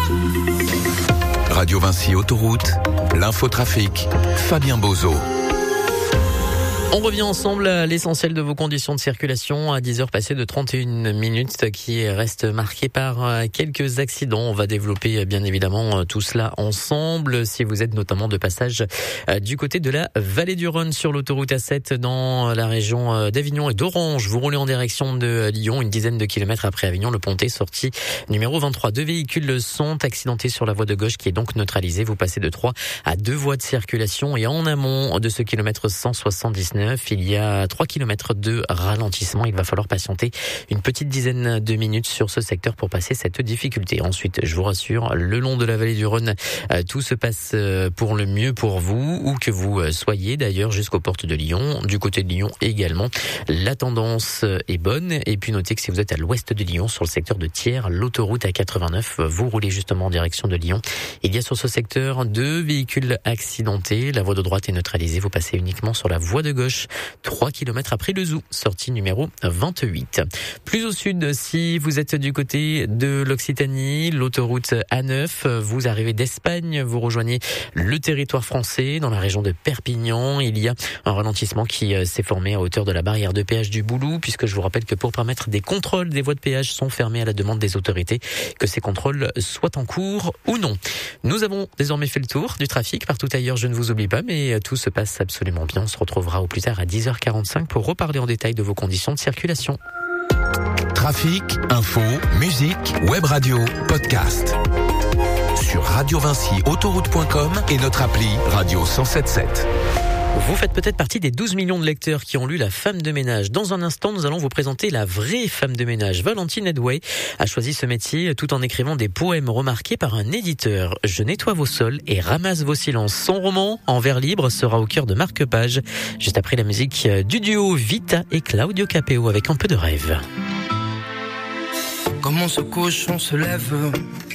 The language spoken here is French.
Radio Vinci Autoroute, l'infotrafic, Fabien Bozo. On revient ensemble à l'essentiel de vos conditions de circulation à 10h passées de 31 minutes qui reste marqué par quelques accidents. On va développer bien évidemment tout cela ensemble. Si vous êtes notamment de passage du côté de la vallée du Rhône sur l'autoroute A7 dans la région d'Avignon et d'Orange, vous roulez en direction de Lyon, une dizaine de kilomètres après Avignon, le Pontet, sortie numéro 23. Deux véhicules sont accidentés sur la voie de gauche qui est donc neutralisée. Vous passez de 3 à 2 voies de circulation et en amont de ce kilomètre 179, il y a 3 km de ralentissement. Il va falloir patienter une petite dizaine de minutes sur ce secteur pour passer cette difficulté. Ensuite, je vous rassure, le long de la vallée du Rhône, tout se passe pour le mieux pour vous, où que vous soyez d'ailleurs, jusqu'aux portes de Lyon. Du côté de Lyon également, la tendance est bonne. Et puis notez que si vous êtes à l'ouest de Lyon, sur le secteur de Thiers, l'autoroute A89, vous roulez justement en direction de Lyon. Il y a sur ce secteur 2 véhicules accidentés. La voie de droite est neutralisée. Vous passez uniquement sur la voie de gauche. 3 km après le Zoo, sortie numéro 28. Plus au sud, si vous êtes du côté de l'Occitanie, l'autoroute A9, vous arrivez d'Espagne, vous rejoignez le territoire français dans la région de Perpignan. Il y a un ralentissement qui s'est formé à hauteur de la barrière de péage du Boulou, puisque je vous rappelle que pour permettre des contrôles, des voies de péage sont fermées à la demande des autorités, que ces contrôles soient en cours ou non. Nous avons désormais fait le tour du trafic. Partout ailleurs, je ne vous oublie pas, mais tout se passe absolument bien. On se retrouvera au plus tard à 10h45 pour reparler en détail de vos conditions de circulation. Trafic, info, musique, web radio, podcast. Sur radiovinciautoroute.com et notre appli Radio 107.7. Vous faites peut-être partie des 12 millions de lecteurs qui ont lu La femme de ménage. Dans un instant, nous allons vous présenter la vraie femme de ménage. Valentine Edway a choisi ce métier tout en écrivant des poèmes remarqués par un éditeur. Je nettoie vos sols et ramasse vos silences. Son roman, en vers libre, sera au cœur de marque-page. Juste après la musique du duo Vita et Claudio Capeo avec un peu de rêve. Comment ce cochon se lève